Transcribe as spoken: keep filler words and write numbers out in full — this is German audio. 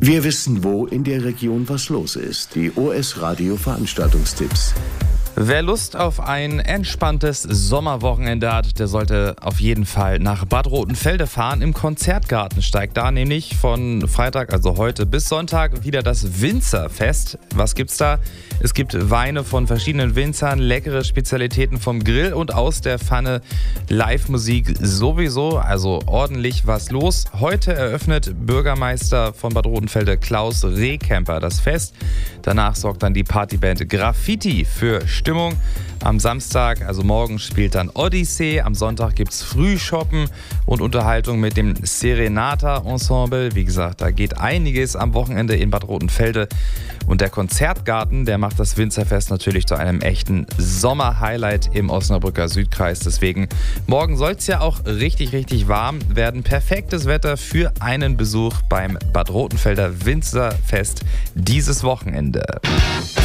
Wir wissen, wo in der Region was los ist. Die O S Radio Veranstaltungstipps. Wer Lust auf ein entspanntes Sommerwochenende hat, der sollte auf jeden Fall nach Bad Rotenfelde fahren. Im Konzertgarten steigt da nämlich von Freitag, also heute, bis Sonntag wieder das Winzerfest. Was gibt's da? Es gibt Weine von verschiedenen Winzern, leckere Spezialitäten vom Grill und aus der Pfanne, Live-Musik sowieso, also ordentlich was los. Heute eröffnet Bürgermeister von Bad Rotenfelde Klaus Rehkemper das Fest. Danach sorgt dann die Partyband Graffiti für Stimmung. Am Samstag, also morgen, spielt dann Odyssee. Am Sonntag gibt es Frühshoppen und Unterhaltung mit dem Serenata-Ensemble. Wie gesagt, da geht einiges am Wochenende in Bad Rotenfelde. Und der Konzertgarten, der macht das Winzerfest natürlich zu einem echten Sommer-Highlight im Osnabrücker Südkreis. Deswegen, morgen soll es ja auch richtig, richtig warm werden. Perfektes Wetter für einen Besuch beim Bad Rotenfelder Winzerfest dieses Wochenende.